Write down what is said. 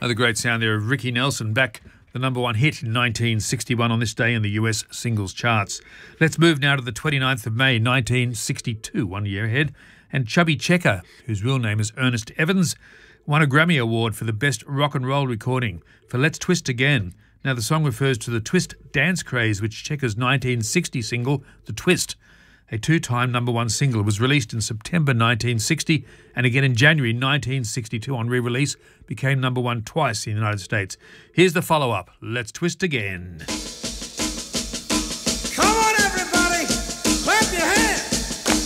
The great sound there of Ricky Nelson, back the number one hit in 1961 on this day in the US singles charts. Let's move now to the 29th of May, 1962, 1 year ahead. And Chubby Checker, whose real name is Ernest Evans, won a Grammy Award for the Best Rock and Roll Recording for Let's Twist Again. Now, the song refers to the twist dance craze, which Checker's 1960 single, The Twist, a two-time number one single, was released in September 1960 and again in January 1962 on re-release, became number one twice in the United States. Here's the follow-up, Let's Twist Again.